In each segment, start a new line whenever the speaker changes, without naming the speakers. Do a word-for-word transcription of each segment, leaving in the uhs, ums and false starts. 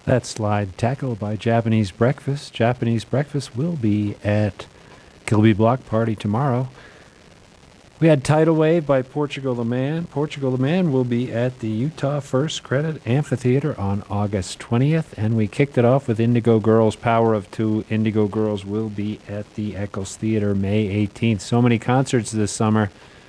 That slide tackled by Japanese Breakfast. Japanese Breakfast will be at Kilby Block Party tomorrow. We had Tidal Wave by Portugal the Man. Portugal the Man will be at the Utah First Credit Amphitheater on August twentieth. And we kicked it off with Indigo Girls, Power of Two. Indigo Girls will be at the Eccles Theater May eighteenth. So many concerts this summer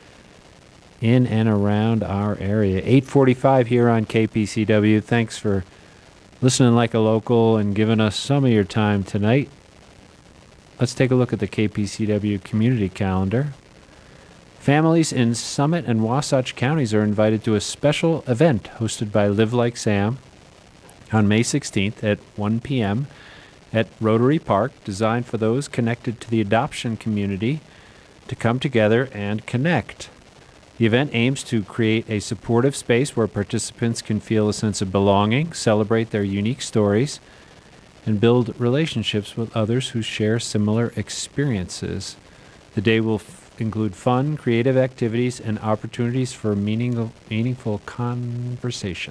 in and around our area. eight forty-five here on K P C W. Thanks for listening like a local and giving us some of your time tonight. Let's take a look at the K P C W community calendar. Families in Summit and Wasatch counties are invited to a special event hosted by Live Like Sam on May sixteenth at one p.m. at Rotary Park, designed for those connected to the adoption community to come together and connect. The event aims to create a supportive space where participants can feel a sense of belonging, celebrate their unique stories, and build relationships with others who share similar experiences. The day will f- include fun, creative activities, and opportunities for meaning- meaningful conversation.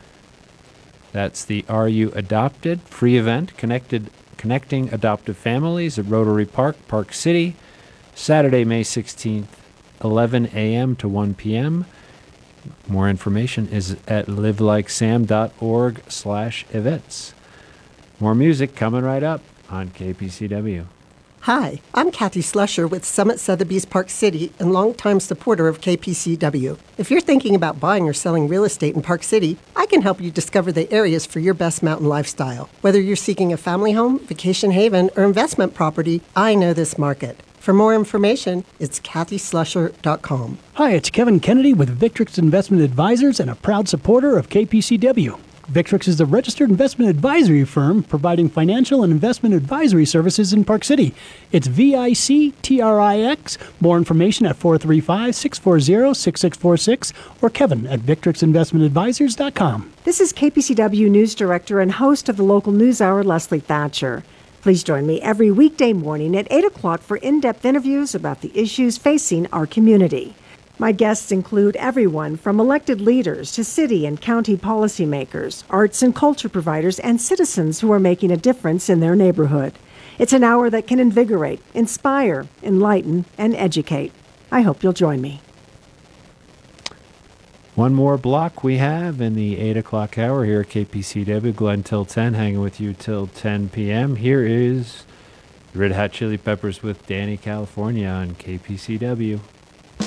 That's the Are You Adopted? Free event connected, connecting adoptive families at Rotary Park, Park City, Saturday, May sixteenth, eleven a.m. to one p.m. More information is at livelikesam.org slash events. More music coming right up on K P C W.
Hi, I'm Kathy Slusher with Summit Sotheby's Park City and longtime supporter of K P C W. If you're thinking about buying or selling real estate in Park City, I can help you discover the areas for your best mountain lifestyle. Whether you're seeking a family home, vacation haven, or investment property, I know this market. For more information, it's kathy slusher dot com.
Hi, it's Kevin Kennedy with Victrix Investment Advisors and a proud supporter of K P C W. Victrix is a registered investment advisory firm providing financial and investment advisory services in Park City. It's V I C T R I X. More information at four three five, six four zero, six six four six or Kevin at victrix investment advisors dot com.
This is K P C W News Director and host of the local news hour, Leslie Thatcher. Please join me every weekday morning at eight o'clock for in-depth interviews about the issues facing our community. My guests include everyone from elected leaders to city and county policymakers, arts and culture providers, and citizens who are making a difference in their neighborhood. It's an hour that can invigorate, inspire, enlighten, and educate. I hope you'll join me.
One more block we have in the eight o'clock hour here at K P C W. Glenn till ten, hanging with you till ten p.m. Here is Red Hot Chili Peppers with Danny California on K P C W.